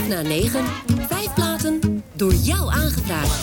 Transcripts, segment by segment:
na 9. 5 platen door jou aangevraagd.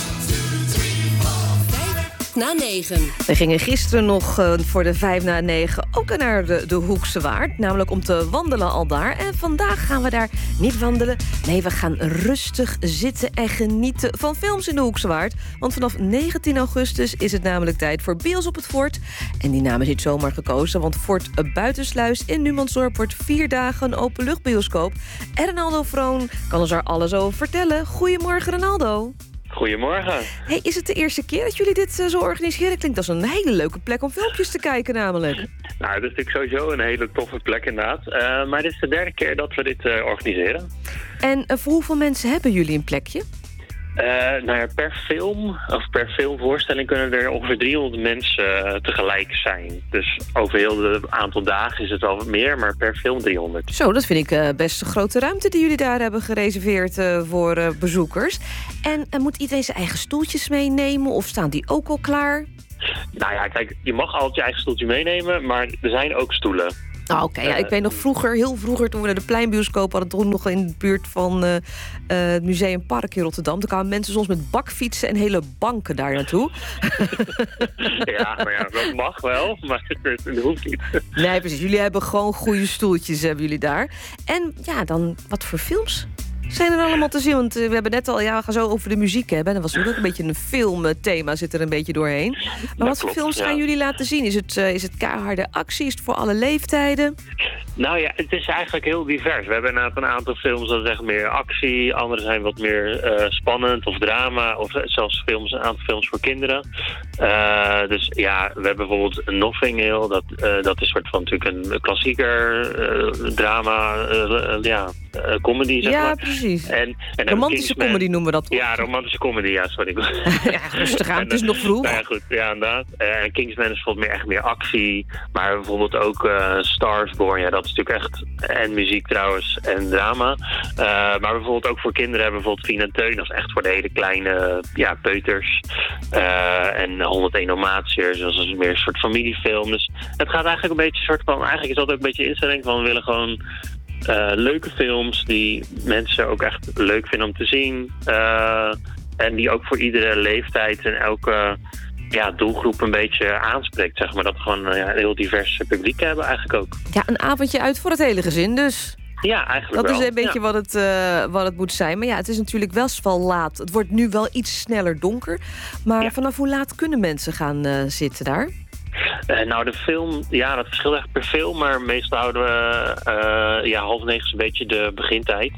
5 na 9. We gingen gisteren nog voor de 5 na 9 ook naar de Hoekse Waard. Namelijk om te wandelen al daar. En vandaag gaan we daar niet wandelen. Nee, we gaan rustig zitten en genieten van films in de Hoekse Waard. Want vanaf 19 augustus is het namelijk tijd voor Bios op het Fort. En die naam is niet zomaar gekozen, want Fort Buitensluis in Numansdorp wordt 4 dagen een openluchtbioscoop. En Renaldo Vroon kan ons daar alles over vertellen. Goedemorgen, Renaldo. Goedemorgen. Hey, is het de eerste keer dat jullie dit zo organiseren? Klinkt als een hele leuke plek om filmpjes te kijken namelijk. Nou, het is natuurlijk sowieso een hele toffe plek inderdaad. Maar dit is de 3e keer dat we dit organiseren. En voor hoeveel mensen hebben jullie een plekje? Nou ja, per film of per filmvoorstelling kunnen er ongeveer 300 mensen tegelijk zijn. Dus over heel het aantal dagen is het wel wat meer, maar per film 300. Zo, dat vind ik best een grote ruimte die jullie daar hebben gereserveerd voor bezoekers. En moet iedereen zijn eigen stoeltjes meenemen of staan die ook al klaar? Nou ja, kijk, je mag altijd je eigen stoeltje meenemen, maar er zijn ook stoelen. Oké. Ja, ik weet nog heel vroeger, toen we naar de Pleinbioscoop hadden, toen nog in de buurt van het Museumpark in Rotterdam. Toen kwamen mensen soms met bakfietsen en hele banken daar naartoe. Ja, maar ja, dat mag wel, maar dat hoeft niet. Nee, precies. Jullie hebben gewoon goede stoeltjes, hebben jullie daar. En ja, dan wat voor films zijn er allemaal te zien? Want we hebben net al, we gaan zo over de muziek hebben. En dat was natuurlijk een beetje een filmthema, zit er een beetje doorheen. Maar wat voor films gaan jullie laten zien? Is het keiharde actie? Is het voor alle leeftijden? Nou ja, het is eigenlijk heel divers. We hebben inderdaad een aantal films dat is echt meer actie. Andere zijn wat meer spannend of drama. Of zelfs een aantal films voor kinderen. Dus ja, we hebben bijvoorbeeld Nothing Hill. Dat is soort van natuurlijk een klassieker drama, comedy, zeg maar. Ja, precies. En romantische comedy noemen we dat. Ja, romantische comedy, ja, sorry. Ja, rustig aan, het is nog vroeg. Nou ja, goed, ja, inderdaad. En Kingsman is bijvoorbeeld echt meer actie. Maar bijvoorbeeld ook Starsborn, ja, dat is natuurlijk echt... En muziek trouwens, en drama. Maar bijvoorbeeld ook voor kinderen hebben we bijvoorbeeld Fien en Teun. Dat is echt voor de hele kleine peuters. En 101 Dalmatiërs, dat is meer een soort familiefilm. Dus het gaat eigenlijk een beetje soort van... Eigenlijk is dat ook een beetje instelling van... We willen gewoon... leuke films die mensen ook echt leuk vinden om te zien. En die ook voor iedere leeftijd en elke doelgroep een beetje aanspreekt. Zeg maar. Dat we gewoon een heel divers publiek hebben eigenlijk ook. Ja, een avondje uit voor het hele gezin dus. Ja, eigenlijk dat wel. is een beetje wat het moet zijn. Maar ja, het is natuurlijk wel laat. Het wordt nu wel iets sneller donker. Maar vanaf hoe laat kunnen mensen gaan zitten daar? Nou, de film, dat verschilt echt per film, maar meestal houden we 8:30 is een beetje de begintijd.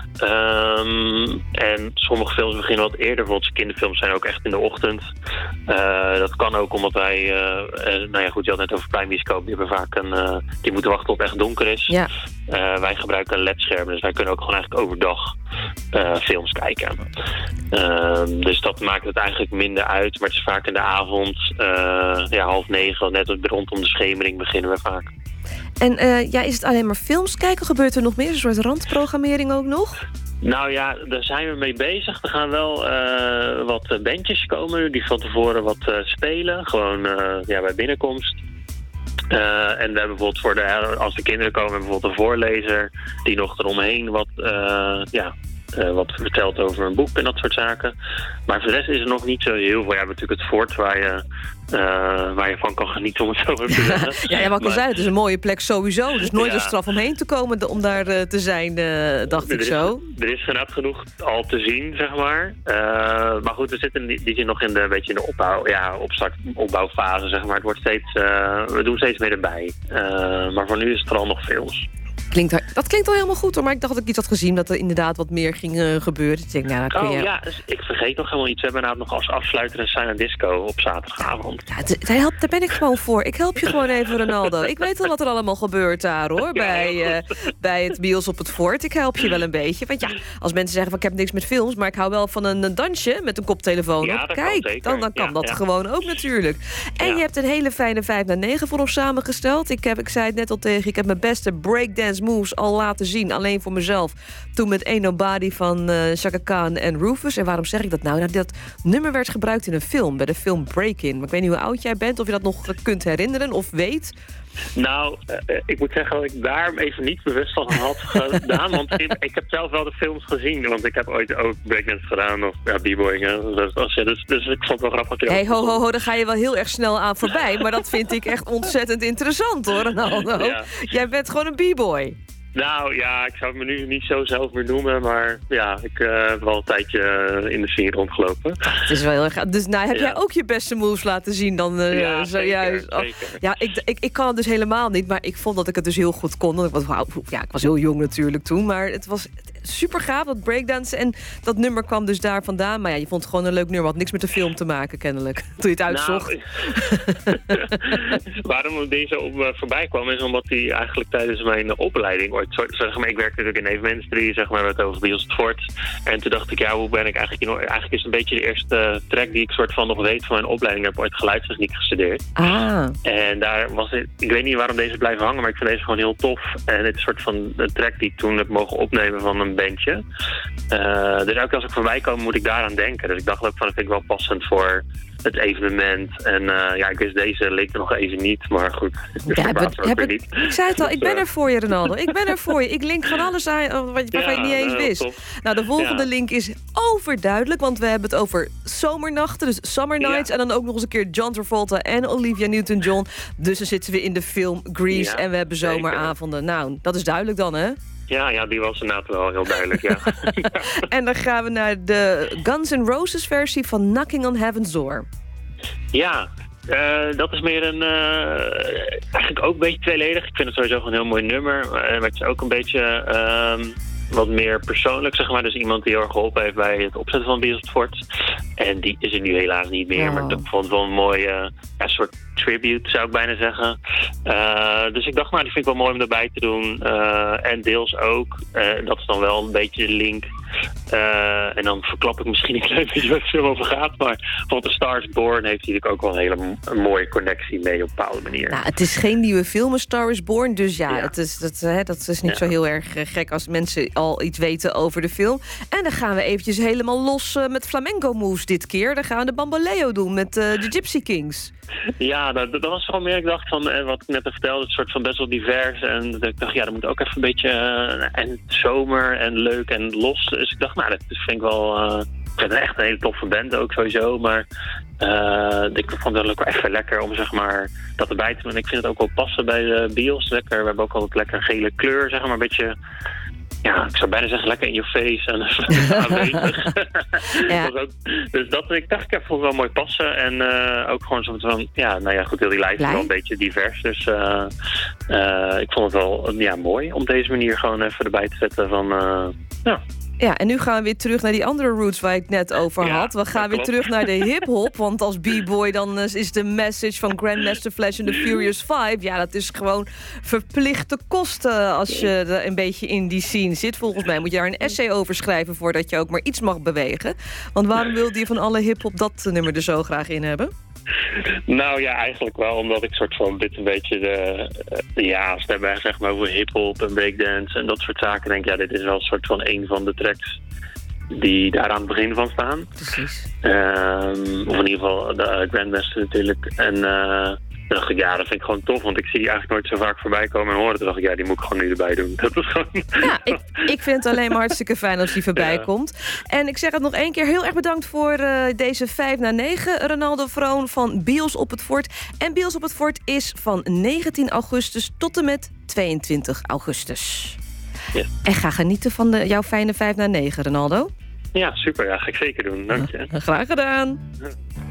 En sommige films beginnen wat eerder, bijvoorbeeld kinderfilms zijn ook echt in de ochtend. Dat kan ook omdat wij, je had net over Pleinbioscoop, die hebben vaak die moeten wachten tot het echt donker is. Ja. Wij gebruiken een LED-scherm, dus wij kunnen ook gewoon eigenlijk overdag films kijken. Dus dat maakt het eigenlijk minder uit, maar het is vaak in de avond, 8:30, net rondom de schemering beginnen we vaak. En is het alleen maar films kijken? Gebeurt er nog meer? Een soort randprogrammering ook nog? Nou ja, daar zijn we mee bezig. Er gaan wel wat bandjes komen die van tevoren wat spelen. Gewoon bij binnenkomst. En we hebben bijvoorbeeld als de kinderen komen, hebben we bijvoorbeeld een voorlezer die nog eromheen wat vertelt over een boek en dat soort zaken. Maar voor de rest is er nog niet zo heel veel. We hebben natuurlijk het fort waar je van kan genieten, om het zo even te zeggen. Ja, wat ik al zei, het is een mooie plek sowieso. Dus nooit een straf omheen te komen om daar te zijn, dacht ik zo. Er is inderdaad genoeg al te zien, zeg maar. Maar goed, we zitten die zin nog in de opbouwfase, zeg maar. Het wordt steeds, we doen steeds meer erbij. Maar voor nu is het vooral nog films. Dat klinkt al helemaal goed hoor, maar ik dacht dat ik iets had gezien dat er inderdaad wat meer ging gebeuren. Dus ik denk, dus ik vergeet nog helemaal iets. We hebben inderdaad nog als afsluiter een silent disco op zaterdagavond. Ja, daar ben ik gewoon voor. Ik help je gewoon even, Renaldo. Ik weet wel wat er allemaal gebeurt daar hoor, bij het Bios op het Fort. Ik help je wel een beetje. Want als mensen zeggen van ik heb niks met films, maar ik hou wel van een dansje met een koptelefoon op. Kijk, dan kan dat gewoon ook natuurlijk. En je hebt een hele fijne 5 na 9 voor ons samengesteld. Ik zei het net al tegen je, ik heb mijn beste breakdance moves al laten zien, alleen voor mezelf. Toen met Ain't Nobody van Chaka Khan en Rufus. En waarom zeg ik dat nou? Nou, dat nummer werd gebruikt in een film, bij de film Break-In. Maar ik weet niet hoe oud jij bent, of je dat nog kunt herinneren of weet. Nou, ik moet zeggen dat ik daar even niet bewust van had gedaan. Want ik heb zelf wel de films gezien. Want ik heb ooit ook breakdance gedaan. Of b-boying. Dus ik vond het wel grappig. Hey, ho, daar ga je wel heel erg snel aan voorbij. Maar dat vind ik echt ontzettend interessant, hoor, Ronaldo. Ja. Jij bent gewoon een b-boy. Nou ja, ik zou het me nu niet zo zelf meer noemen, maar ja, ik heb wel een tijdje in de scene rondgelopen. Het is wel heel erg. Dus nou, heb jij ook je beste moves laten zien dan zojuist? Zeker. Ja, ik kan het dus helemaal niet, maar ik vond dat ik het dus heel goed kon. Ik was heel jong natuurlijk toen, maar het was super gaaf, dat breakdansen. En dat nummer kwam dus daar vandaan. Maar ja, je vond het gewoon een leuk nummer, had niks met de film te maken kennelijk, toen je het uitzocht. Waarom deze voorbij kwam, is omdat hij eigenlijk tijdens mijn opleiding zeg maar, ik werkte natuurlijk in evenementsindustrie, zeg maar, met over Beals het Fort. En toen dacht ik, hoe ben ik eigenlijk... Eigenlijk is het een beetje de eerste track die ik soort van nog weet van mijn opleiding. Ik heb ooit geluidstechniek gestudeerd. En daar was het... Ik weet niet waarom deze blijven hangen, maar ik vind deze gewoon heel tof. En het is een soort van de track die ik toen heb mogen opnemen van een bandje. Dus elke keer als ik voorbij kom, moet ik daaraan denken. Dus ik dacht ook van, dat vind ik wel passend voor het evenement. En ik wist deze leek er nog even niet, maar goed. Ik zei het al, ik ben er voor je, Ronaldo. Ik ben er voor je. Ik link van alles aan waarvan je niet eens wist. Top. Nou, de volgende link is overduidelijk, want we hebben het over zomernachten, dus Summer Nights. En dan ook nog eens een keer John Travolta en Olivia Newton-John. Dus dan zitten we in de film Grease en we hebben zomeravonden. Nou, dat is duidelijk dan, hè? Ja, die was inderdaad wel heel duidelijk, ja. En dan gaan we naar de Guns N' Roses versie van Knocking on Heaven's Door. Ja, dat is meer een... eigenlijk ook een beetje tweeledig. Ik vind het sowieso gewoon een heel mooi nummer. Maar het is ook een beetje... wat meer persoonlijk, zeg maar. Dus iemand die heel erg geholpen heeft bij het opzetten van Beals het Fort. En die is er nu helaas niet meer. Maar ik vond het wel een mooie soort tribute, zou ik bijna zeggen. Dus ik dacht, die vind ik wel mooi om erbij te doen. En deels ook. Dat is dan wel een beetje de link. En dan verklap ik misschien een klein beetje wat het film over gaat. Maar bijvoorbeeld The Star is Born heeft natuurlijk ook wel een hele mooie connectie mee op een bepaalde manier. Nou, het is geen nieuwe film, A Star is Born. Dus dat is niet zo heel erg gek als mensen al iets weten over de film. En dan gaan we eventjes helemaal los met flamenco moves dit keer. Dan gaan we de Bamboleo doen met de Gypsy Kings. Ja, dat was gewoon meer. Ik dacht van, wat ik net al vertelde, het soort van best wel divers. En ik dacht, dat moet ook even een beetje en zomer en leuk en los. Dus ik dacht, dat vind ik wel... ik vind het echt een hele toffe band ook sowieso. Maar ik vond het ook wel even lekker om zeg maar dat erbij te doen. En ik vind het ook wel passen bij de Beals. Lekker, we hebben ook al wat lekker gele kleur, zeg maar een beetje... Ja, ik zou bijna zeggen lekker in je face en aanwezig. Dus dat, ik dacht, ik vond het wel mooi passen. En ook gewoon zo van, goed, heel die lijst is wel een beetje divers. Dus ik vond het wel mooi om deze manier gewoon even erbij te zetten van, Ja, en nu gaan we weer terug naar die andere roots waar ik het net over had. We gaan weer terug naar de hip-hop. Want als b-boy dan is de message van Grandmaster Flash en The Furious 5... ja, dat is gewoon verplichte kosten als je er een beetje in die scene zit. Volgens mij moet je daar een essay over schrijven voordat je ook maar iets mag bewegen. Want waarom wilde je van alle hip-hop dat nummer er zo graag in hebben? Nou ja, eigenlijk wel, omdat ik soort van dit een beetje als we hebben zeg maar over hip-hop en breakdance en dat soort zaken, denk ik, dit is wel een soort van een van de tracks die daar aan het begin van staan. Precies. Of in ieder geval de Grandmaster natuurlijk. En dacht ik, dat vind ik gewoon tof, want ik zie die eigenlijk nooit zo vaak voorbij komen en horen. Toen dacht ik, die moet ik gewoon nu erbij doen. Dat is gewoon... Ja, ik vind het alleen maar hartstikke fijn als die voorbij komt. En ik zeg het nog één keer, heel erg bedankt voor deze 5 na 9. Ronaldo Vroon van Beals op het Fort. En Beals op het Fort is van 19 augustus tot en met 22 augustus. Ja. En ga genieten van jouw fijne 5 na 9, Ronaldo. Ja, super. Ja, ga ik zeker doen. Dank je. Graag gedaan.